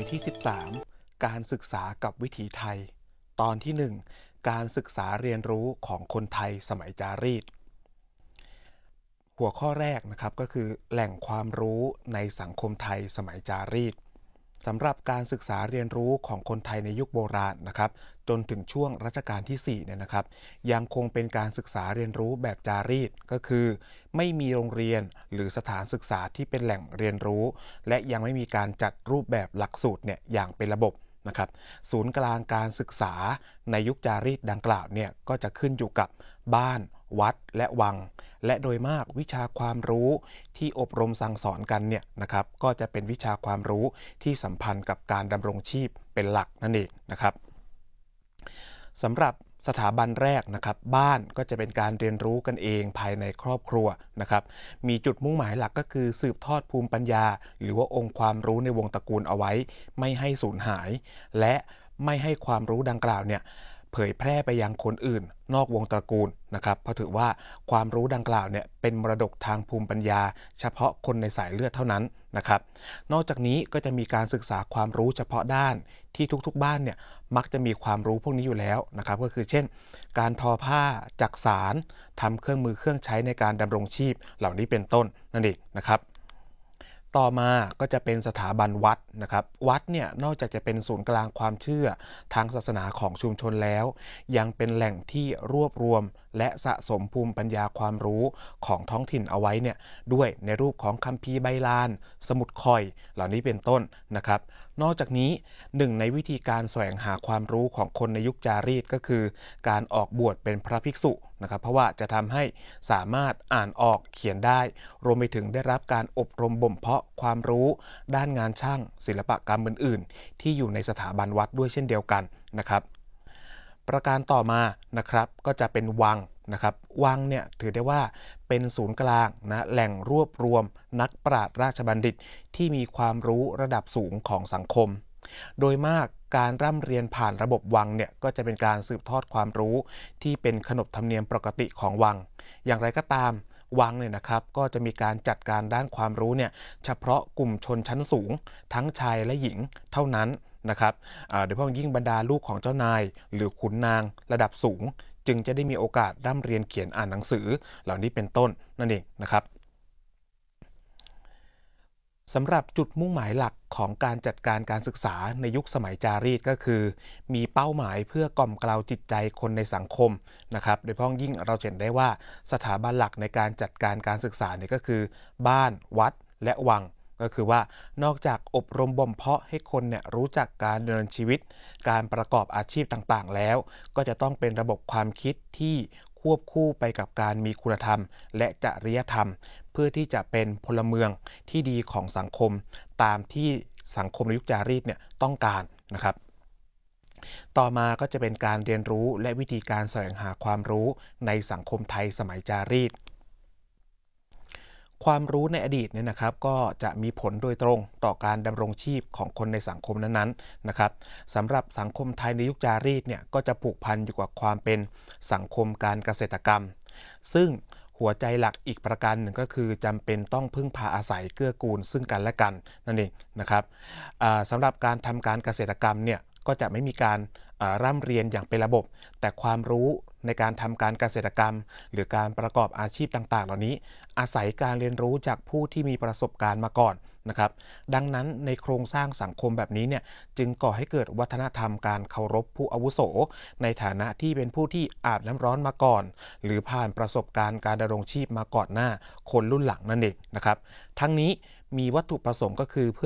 ที่13การศึกษากับวิถีไทยตอนที่1การศึกษาเรียนรู้ของคนไทยสมัยจารีตหัวข้อแรกนะครับก็คือแหล่งความรู้ในสังคมไทยสมัยจารีตสำหรับการศึกษาเรียนรู้ของคนไทยในยุคโบราณนะครับจนถึงช่วงรัชกาลที่4เนี่ยนะครับยังคงเป็นการศึกษาเรียนรู้แบบจารีตก็คือไม่มีโรงเรียนหรือสถานศึกษาที่เป็นแหล่งเรียนรู้และยังไม่มีการจัดรูปแบบหลักสูตรเนี่ยอย่างเป็นระบบนะครับศูนย์กลางการศึกษาในยุคจารีตดังกล่าวเนี่ยก็จะขึ้นอยู่กับบ้านวัดและวังและโดยมากวิชาความรู้ที่อบรมสั่งสอนกันเนี่ยนะครับก็จะเป็นวิชาความรู้ที่สัมพันธ์กับการดำรงชีพเป็นหลักนั่นเองนะครับสำหรับสถาบันแรกนะครับบ้านก็จะเป็นการเรียนรู้กันเองภายในครอบครัวนะครับมีจุดมุ่งหมายหลักก็คือสืบทอดภูมิปัญญาหรือว่าองค์ความรู้ในวงตระกูลเอาไว้ไม่ให้สูญหายและไม่ให้ความรู้ดังกล่าวเนี่ยเผยแพร่ไปยังคนอื่นนอกวงตระกูลนะครับเพราะถือว่าความรู้ดังกล่าวเนี่ยเป็นมรดกทางภูมิปัญญาเฉพาะคนในสายเลือดเท่านั้นนะครับนอกจากนี้ก็จะมีการศึกษาความรู้เฉพาะด้านที่ทุกๆบ้านเนี่ยมักจะมีความรู้พวกนี้อยู่แล้วนะครับก็คือเช่นการทอผ้าจักสานทำเครื่องมือเครื่องใช้ในการดำรงชีพเหล่านี้เป็นต้นนั่นเองนะครับต่อมาก็จะเป็นสถาบันวัดนะครับวัดเนี่ยนอกจากจะเป็นศูนย์กลางความเชื่อทางศาสนาของชุมชนแล้วยังเป็นแหล่งที่รวบรวมและสะสมภูมิปัญญาความรู้ของท้องถิ่นเอาไว้เนี่ยด้วยในรูปของคัมภีร์ใบลานสมุดคอยเหล่านี้เป็นต้นนะครับนอกจากนี้หนึ่งในวิธีการแสวงหาความรู้ของคนในยุคจารีตก็คือการออกบวชเป็นพระภิกษุนะครับเพราะว่าจะทำให้สามารถอ่านออกเขียนได้รวมไปถึงได้รับการอบรมบ่มเพาะความรู้ด้านงานช่างศิลปกรรมอื่นๆที่อยู่ในสถาบันวัดด้วยเช่นเดียวกันนะครับประการต่อมานะครับก็จะเป็นวังนะครับวังเนี่ยถือได้ว่าเป็นศูนย์กลางนะแหล่งรวบรวมนักปราชญ์ราชบัณฑิตที่มีความรู้ระดับสูงของสังคมโดยมากการร่ำเรียนผ่านระบบวังเนี่ยก็จะเป็นการสืบทอดความรู้ที่เป็นขนบธรรมเนียมปกติของวังอย่างไรก็ตามวังเนี่ยนะครับก็จะมีการจัดการด้านความรู้เนี่ยเฉพาะกลุ่มชนชั้นสูงทั้งชายและหญิงเท่านั้นนะครับโดยเฉพาะยิ่งบรรดาลูกของเจ้านายหรือขุนนางระดับสูงจึงจะได้มีโอกาสร่ำเรียนเขียนอ่านหนังสือเหล่านี้เป็นต้นนั่นเองนะครับสำหรับจุดมุ่งหมายหลักของการจัดการการศึกษาในยุคสมัยจารีตก็คือมีเป้าหมายเพื่อกล่อมเกลาจิตใจคนในสังคมนะครับโดยเฉพาะยิ่งเราเห็นได้ว่าสถาบันหลักในการจัดการการศึกษาเนี่ยก็คือบ้านวัดและวังก็คือว่านอกจากอบรมบ่มเพาะให้คนเนี่ยรู้จักการดำเนินชีวิตการประกอบอาชีพต่างๆแล้วก็จะต้องเป็นระบบความคิดที่ควบคู่ไปกับการมีคุณธรรมและจริยธรรมเพื่อที่จะเป็นพลเมืองที่ดีของสังคมตามที่สังคมในยุคจารีตเนี่ยต้องการนะครับต่อมาก็จะเป็นการเรียนรู้และวิธีการแสวงหาความรู้ในสังคมไทยสมัยจารีต ความรู้ในอดีตเนี่ยนะครับก็จะมีผลโดยตรงต่อการดำรงชีพของคนในสังคมนั้นๆนะครับสำหรับสังคมไทยในยุคจารีตเนี่ยก็จะผูกพันอยู่กับความเป็นสังคมการเกษตรกรรมซึ่งหัวใจหลักอีกประการหนึ่งก็คือจำเป็นต้องพึ่งพาอาศัยเกื้อกูลซึ่งกันและกันนั่นเองนะครับสำหรับการทำการเกษตรกรรมเนี่ยก็จะไม่มีการร่ำเรียนอย่างเป็นระบบแต่ความรู้ในการทำการเกษตรกรรมหรือการประกอบอาชีพต่างๆเหล่านี้อาศัยการเรียนรู้จากผู้ที่มีประสบการณ์มาก่อนนะครับดังนั้นในโครงสร้างสังคมแบบนี้เนี่ยจึงก่อให้เกิดวัฒนธรรมการเคารพผู้อาวุโสในฐานะที่เป็นผู้ที่อาบน้ำร้อนมาก่อนหรือผ่านประสบการณ์การดำรงชีพมาก่อนหน้าคนรุ่นหลังนั่นเองนะครับทั้งนี้มีวัตถุประสงค์ก็คือเพื่อ